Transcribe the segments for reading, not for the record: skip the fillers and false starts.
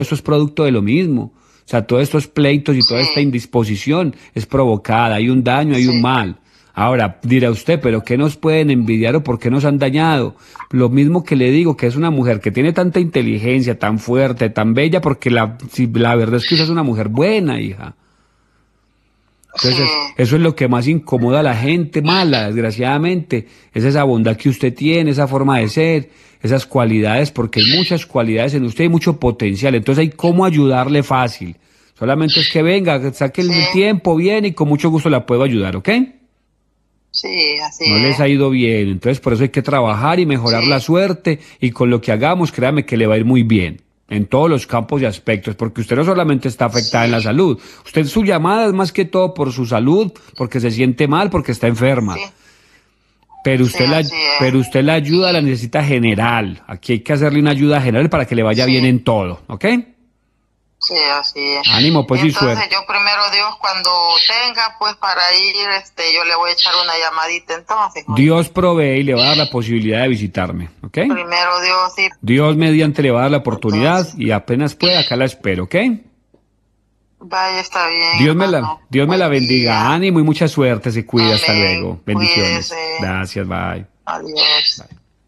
esto es producto de lo mismo. O sea, todos estos pleitos y toda esta sí, indisposición es provocada, hay un daño, hay un sí, mal. Ahora, dirá usted, pero ¿qué nos pueden envidiar o por qué nos han dañado? Lo mismo que le digo, que es una mujer que tiene tanta inteligencia, tan fuerte, tan bella, porque la verdad es que usted es una mujer buena, hija. sí, Entonces, eso es lo que más incomoda a la gente mala, desgraciadamente. Es esa bondad que usted tiene, esa forma de ser, esas cualidades, porque hay muchas cualidades en usted, hay mucho potencial. Entonces, hay cómo ayudarle fácil. Solamente es que venga, saque sí, el tiempo, bien, y con mucho gusto la puedo ayudar, ¿ok? sí, así No les es, ha ido bien. Entonces, por eso hay que trabajar y mejorar la sí, suerte, y con lo que hagamos, créame que le va a ir muy bien. En todos los campos y aspectos, porque usted no solamente está afectada en la sí, salud, usted su llamada es más que todo por su salud, porque se siente mal, porque está enferma. sí, Pero sí, usted la, así es, pero usted la ayuda la necesita general. Aquí hay que hacerle una ayuda general para que le vaya bien sí, en todo, ¿ok? sí, así es. Ánimo, pues y Entonces suerte. yo primero Dios cuando tenga pues para ir, yo le voy a echar una llamadita entonces, oiga. Dios provee y le va a dar la posibilidad de visitarme, ¿ok? Primero Dios, sí, Dios mediante le va a dar la oportunidad entonces, y apenas pueda acá la espero, ¿ok? vaya, está bien, hermano. Dios me la Buen bendiga. día. Ánimo y mucha suerte. Se cuida. Hasta Amén. luego. Bendiciones. Cuídese. Gracias. Bye. Adiós.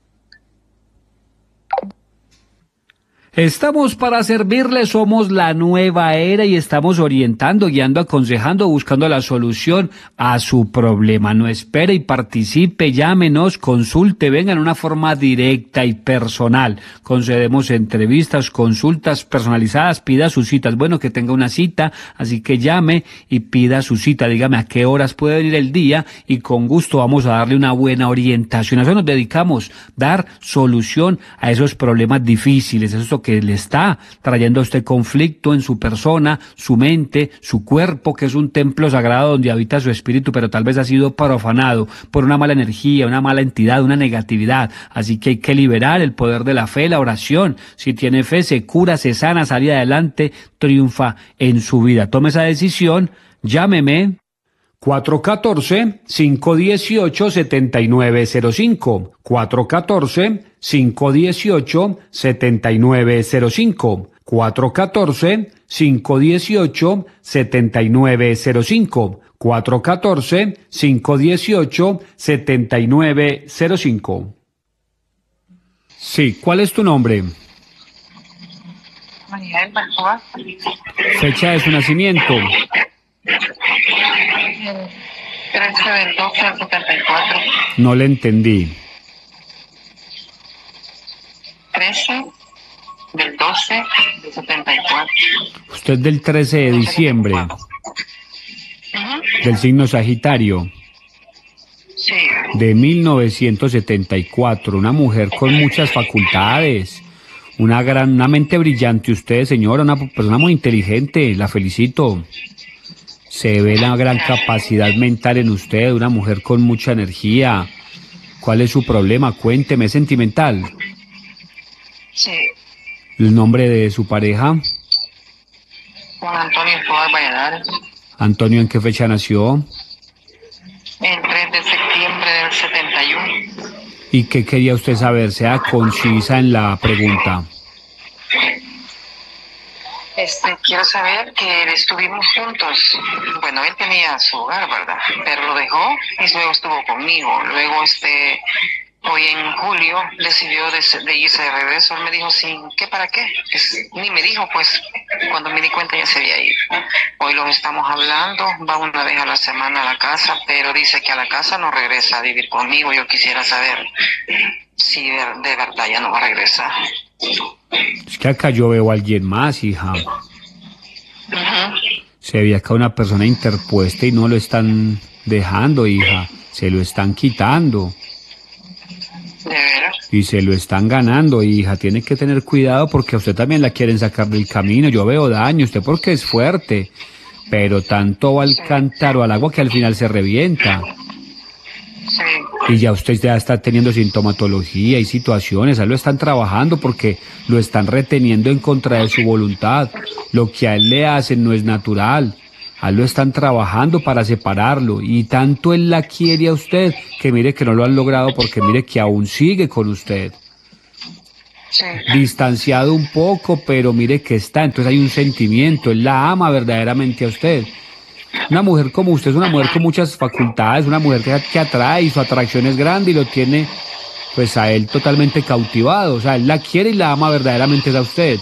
Estamos para servirle, somos la nueva era y estamos orientando, guiando, aconsejando, buscando la solución a su problema. No espere y participe, llámenos, consulte, venga en una forma directa y personal. Concedemos entrevistas, consultas personalizadas, pida sus citas. Bueno, que tenga una cita, así que llame y pida su cita. Dígame a qué horas puede venir el día y con gusto vamos a darle una buena orientación. A eso nos dedicamos, dar solución a esos problemas difíciles, eso que le está trayendo a usted conflicto en su persona, su mente, su cuerpo, que es un templo sagrado donde habita su espíritu, pero tal vez ha sido profanado por una mala energía, una mala entidad, una negatividad. Así que hay que liberar el poder de la fe, la oración. Si tiene fe, se cura, se sana, sale adelante, triunfa en su vida. Tome esa decisión, llámeme 414-518-7905. 414-518-7905. 414-518-7905. 414-518-7905. Sí, ¿cuál es tu nombre? María del Pascual. Fecha de su nacimiento. 13 del 12 del 74. No le entendí. 13 del 12 del 74. Usted es del 13 de diciembre, del signo Sagitario, Sí, de 1974. Una mujer con muchas facultades, una mente brillante. Usted, señora, una persona muy inteligente. La felicito. Se ve la gran capacidad mental en usted, una mujer con mucha energía. ¿Cuál es su problema? Cuénteme, ¿es sentimental? sí. ¿El nombre de su pareja? Juan Antonio Escobar Valladares. Antonio, ¿en qué fecha nació? El 3 de septiembre del 71. ¿Y qué quería usted saber? Sea concisa en la pregunta. Quiero saber que estuvimos juntos. Bueno, él tenía su hogar, ¿verdad? Pero lo dejó y luego estuvo conmigo. Luego, hoy en julio decidió de irse de regreso. Él me dijo, sí, ¿qué para qué? Ni me dijo, pues, cuando me di cuenta ya se había ido. Hoy los estamos hablando, va una vez a la semana a la casa, pero dice que a la casa no regresa a vivir conmigo. Yo quisiera saber si de verdad ya no va a regresar. Es que acá yo veo a alguien más, hija. Uh-huh. Se ve acá una persona interpuesta y no lo están dejando, hija. Se lo están quitando. ¿De veras? Y se lo están ganando, hija. Tiene que tener cuidado porque a usted también la quieren sacar del camino. Yo veo daño, usted porque es fuerte. Pero tanto va al cántaro al agua que al final se revienta. Sí. Y ya usted ya está teniendo sintomatología y situaciones, a él lo están trabajando porque lo están reteniendo en contra de su voluntad. Lo que a él le hacen no es natural. A él lo están trabajando para separarlo y tanto él la quiere a usted que mire que no lo han logrado porque mire que aún sigue con usted. Sí. distanciado un poco, pero mire que está, entonces hay un sentimiento, él la ama verdaderamente a usted. Una mujer como usted es una mujer con muchas facultades, una mujer que atrae y su atracción es grande y lo tiene pues a él totalmente cautivado, o sea, él la quiere y la ama verdaderamente a usted.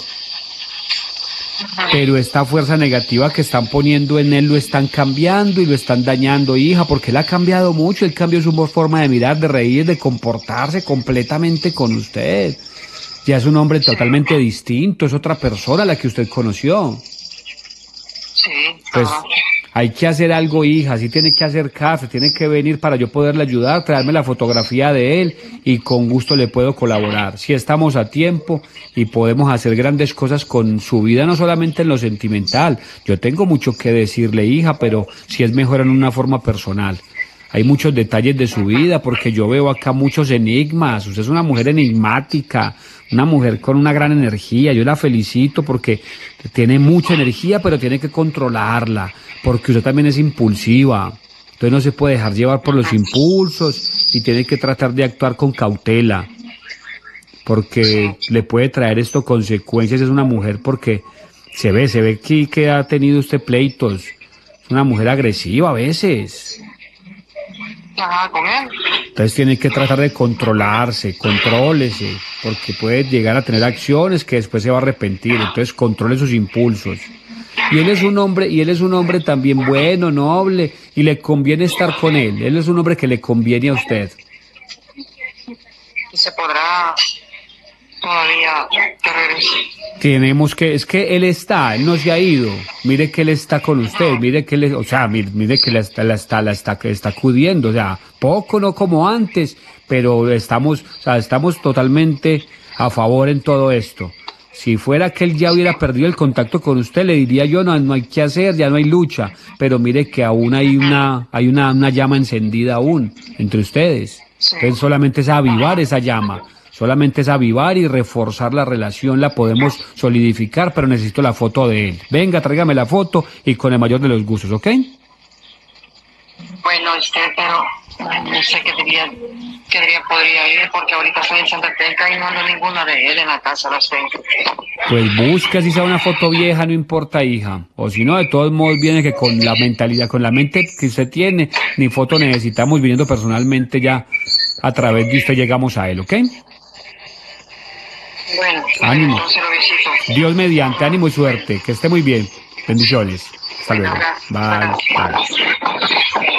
Pero esta fuerza negativa que están poniendo en él lo están cambiando y lo están dañando, hija, porque él ha cambiado mucho, él cambió su forma de mirar, de reír, de comportarse completamente con usted. Ya es un hombre totalmente distinto, es otra persona la que usted conoció. Sí, Pues ajá. hay que hacer algo, hija, sí tiene que acercarse, tiene que venir para yo poderle ayudar, traerme la fotografía de él y con gusto le puedo colaborar. Si estamos a tiempo y podemos hacer grandes cosas con su vida, no solamente en lo sentimental. Yo tengo mucho que decirle, hija, pero si es mejor en una forma personal. Hay muchos detalles de su vida porque yo veo acá muchos enigmas. Usted es una mujer enigmática, una mujer con una gran energía. Yo la felicito porque tiene mucha energía, pero tiene que controlarla, porque usted también es impulsiva. Entonces no se puede dejar llevar por los impulsos y tiene que tratar de actuar con cautela, porque le puede traer esto consecuencias. Es una mujer porque se ve que ha tenido usted pleitos. Es una mujer agresiva a veces. Ajá, con él. Entonces tiene que tratar de controlarse, contrólese, porque puede llegar a tener acciones que después se va a arrepentir. Entonces controle sus impulsos. Y él es un hombre también bueno, noble, y le conviene estar con él. Él es un hombre que le conviene a usted. Y se podrá todavía que regrese. Es que él no se ha ido. Mire que él está con usted, mire que él, o sea, mire que la está acudiendo, o sea, poco no como antes, pero estamos totalmente a favor en todo esto. Si fuera que él ya hubiera perdido el contacto con usted, le diría yo, no hay que hacer, ya no hay lucha, pero mire que aún hay una llama encendida aún entre ustedes. Sí. Entonces solamente es avivar esa llama. Solamente es avivar y reforzar la relación, la podemos solidificar, pero necesito la foto de él. Venga, tráigame la foto y con el mayor de los gustos, ¿ok? Pero no sé qué día podría ir, porque ahorita estoy en Santa Tecla y no ando ninguna de él en la casa, las tengo. Pues busque si sea una foto vieja, no importa, hija. O si no, de todos modos viene que con la mentalidad, con la mente que usted tiene, ni foto necesitamos, viniendo personalmente ya a través de usted llegamos a él, ¿ok? Bueno, Ánimo. entonces lo visito. Dios mediante, ánimo y suerte. Que esté muy bien. Bendiciones. Hasta luego. Bye. Bye.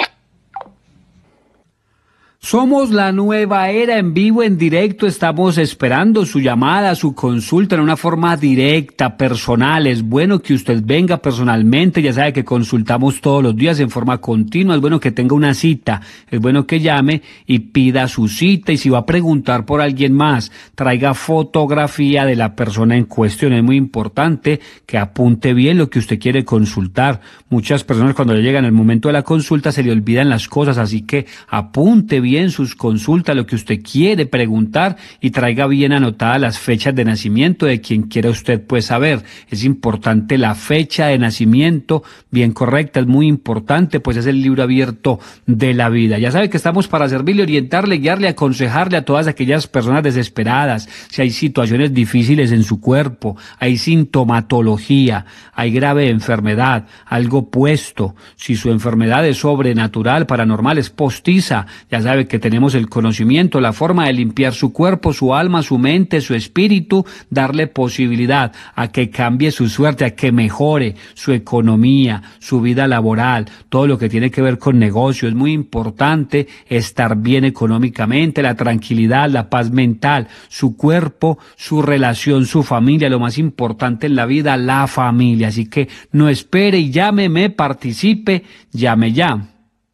Somos la nueva era en vivo, en directo. Estamos esperando su llamada, su consulta en una forma directa, personal. Es bueno que usted venga personalmente. Ya sabe que consultamos todos los días en forma continua. Es bueno que tenga una cita. Es bueno que llame y pida su cita. Y si va a preguntar por alguien más, traiga fotografía de la persona en cuestión. Es muy importante que apunte bien lo que usted quiere consultar. Muchas personas cuando le llegan el momento de la consulta se le olvidan las cosas, así que apunte bien sus consultas, lo que usted quiere preguntar y traiga bien anotadas las fechas de nacimiento de quien quiera usted pues saber. Es importante la fecha de nacimiento bien correcta, es muy importante, pues es el libro abierto de la vida. Ya sabe que estamos para servirle, orientarle, guiarle, aconsejarle a todas aquellas personas desesperadas. Si hay situaciones difíciles en su cuerpo, hay sintomatología, hay grave enfermedad, algo puesto, si su enfermedad es sobrenatural, paranormal, es postiza, ya sabe que tenemos el conocimiento, la forma de limpiar su cuerpo, su alma, su mente, su espíritu, darle posibilidad a que cambie su suerte, a que mejore su economía, su vida laboral, todo lo que tiene que ver con negocio. Es muy importante estar bien económicamente, la tranquilidad, la paz mental, su cuerpo, su relación, su familia, lo más importante en la vida, la familia. Así que no espere y llámeme, participe, llame ya.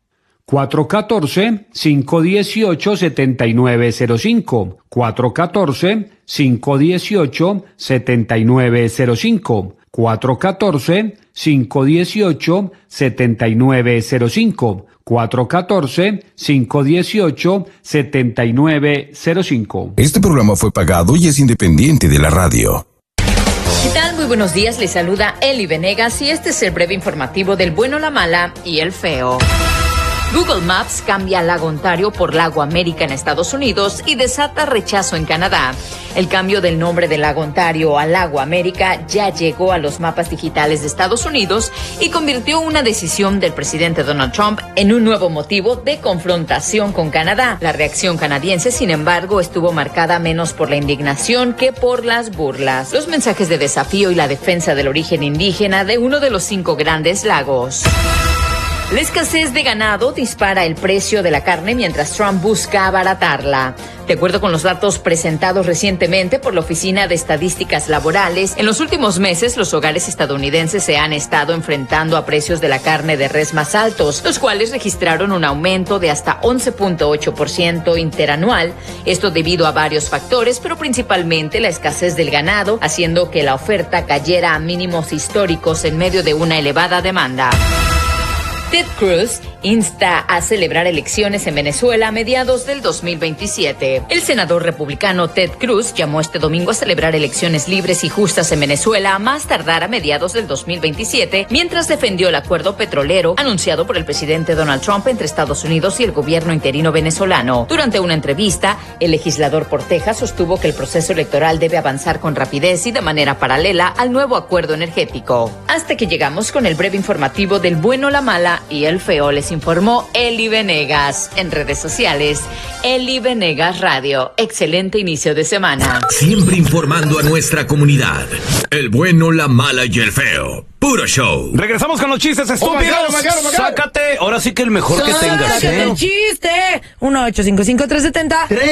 414-518-7905. 414-518-7905. 414-518-7905. 414-518-7905. Este programa fue pagado y es independiente de la radio. ¿Qué tal? Muy buenos días, les saluda Eli Venegas y este es el breve informativo del bueno, la mala y el feo. Google Maps cambia Lago Ontario por Lago América en Estados Unidos y desata rechazo en Canadá. El cambio del nombre de Lago Ontario a Lago América ya llegó a los mapas digitales de Estados Unidos y convirtió una decisión del presidente Donald Trump en un nuevo motivo de confrontación con Canadá. La reacción canadiense, sin embargo, estuvo marcada menos por la indignación que por las burlas, los mensajes de desafío y la defensa del origen indígena de uno de los 5 grandes lagos. La escasez de ganado dispara el precio de la carne mientras Trump busca abaratarla. De acuerdo con los datos presentados recientemente por la Oficina de Estadísticas Laborales, en los últimos meses los hogares estadounidenses se han estado enfrentando a precios de la carne de res más altos, los cuales registraron un aumento de hasta 11.8% interanual. Esto debido a varios factores, pero principalmente la escasez del ganado, haciendo que la oferta cayera a mínimos históricos en medio de una elevada demanda. Ted Cruz insta a celebrar elecciones en Venezuela a mediados del 2027. El senador republicano Ted Cruz llamó este domingo a celebrar elecciones libres y justas en Venezuela a más tardar a mediados del 2027, mientras defendió el acuerdo petrolero anunciado por el presidente Donald Trump entre Estados Unidos y el gobierno interino venezolano. Durante una entrevista, el legislador por Texas sostuvo que el proceso electoral debe avanzar con rapidez y de manera paralela al nuevo acuerdo energético. Hasta que llegamos con el breve informativo del bueno, la mala y el feo, les informó Eli Venegas. En redes sociales, Eli Venegas Radio. Excelente inicio de semana. Siempre informando a nuestra comunidad. El bueno, la mala y el feo. Puro show. Regresamos con los chistes estúpidos. Sácate, ahora sí que el mejor que tengas. Sácate el chiste. 1-855-370